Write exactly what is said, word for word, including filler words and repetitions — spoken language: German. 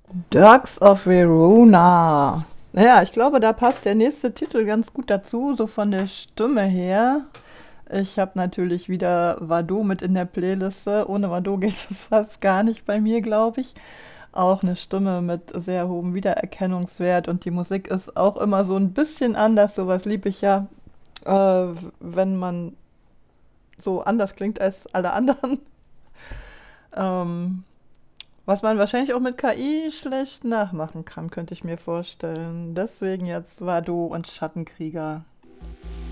Dogs of Verona. Ja, ich glaube, da passt der nächste Titel ganz gut dazu, so von der Stimme her. Ich habe natürlich wieder Vado mit in der Playliste. Ohne Vado geht es fast gar nicht bei mir, glaube ich. Auch eine Stimme mit sehr hohem Wiedererkennungswert und die Musik ist auch immer so ein bisschen anders. Sowas liebe ich ja, äh, wenn man so anders klingt als alle anderen. Ähm, Was man wahrscheinlich auch mit K I schlecht nachmachen kann, könnte ich mir vorstellen. Deswegen jetzt Vado und Schattenkrieger.